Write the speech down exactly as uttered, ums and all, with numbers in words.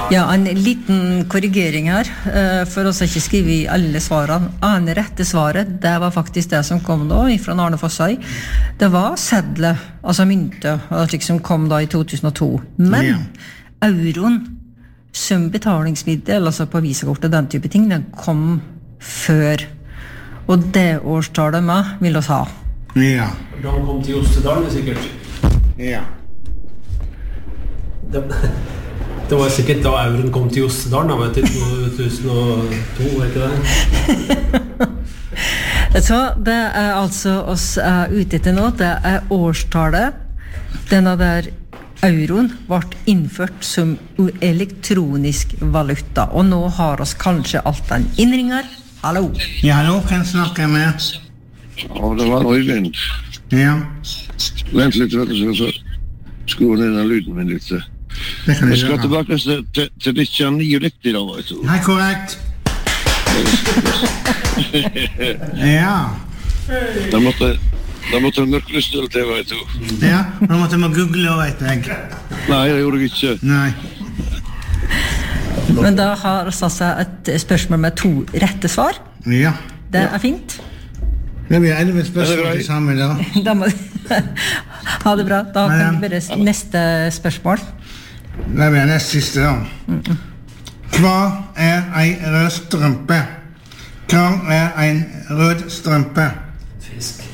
Ja, en liten korrigering her, for oss har ikke skrivet I alle svarene. Ane rette svaret, det var faktisk det som kom da, fra Arne Fossøy. Det var sedle, altså mynte, som kom da I to tusen og to. Men ja. Euroen, som betalingsmiddel, altså på visakortet, den type ting, den kom før. Og det årstallet med vil oss ha. Ja. Da han kom til Jostedalen, sikkert. Ja. Det, det var sikkert da euroen kom til Jostedalen, da, vet du, to tusen og to, var ikke det? Så det er altså oss er ute etter nå, det er årstallet. Denne der euroen ble innført som elektronisk valuta, og nå har oss kanskje alt den innringer. Hallo? Ja, hallo, kan jeg snakke med? Ja, det var Øyvind. Ja. Vent litt, vet du, så skru ned den lyden min litt. Det kan jeg gjøre. skal tilbake til, til, til nittionio riktig da, vet du. Nei, korrekt. Ja. Da måtte, da måtte en mørklystel til, vet du. Ja, da måtte man google, vet jeg. Nei, jeg gjorde det ikke. Nei. Men da har Sassa et spørsmål med to rette svar. Ja. Det er fint. Det blir elleve spørsmål til sammen da. Da må ha det bra. Da kan vi bare neste spørsmål. Det blir nest siste da. Mm-mm. Hva er en rød strømpe? Hva er en rød strømpe? Fisk.